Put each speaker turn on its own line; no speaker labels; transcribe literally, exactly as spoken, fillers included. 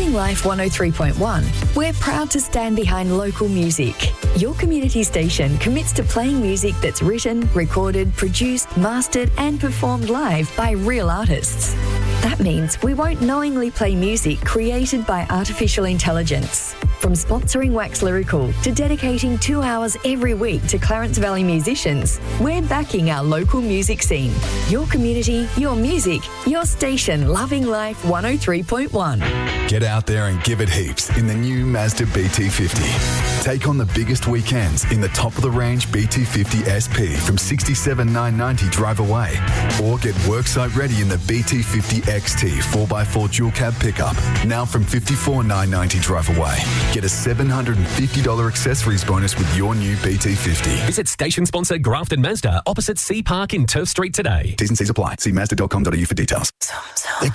Loving Life one oh three point one, we're proud to stand behind local music. Your community station commits to playing music that's written, recorded, produced, mastered and performed live by real artists. That means we won't knowingly play music created by artificial intelligence. From sponsoring Wax Lyrical to dedicating two hours every week to Clarence Valley musicians, we're backing our local music scene. Your community, your music, your station, Loving Life one oh three point one.
Get out there and give it heaps in the new Mazda B T fifty. Take on the biggest weekends in the top-of-the-range B T fifty S P from sixty-seven thousand nine hundred ninety dollars drive away. Or get worksite ready in the B T fifty X T four by four dual cab pickup, now from fifty-four thousand nine hundred ninety dollars drive away. Get a seven hundred fifty dollars accessories bonus with your new B T fifty.
Visit station sponsor Grafton Mazda opposite C Park in Turf Street today.
T's and C's apply. See mazda dot com dot a u for details.
The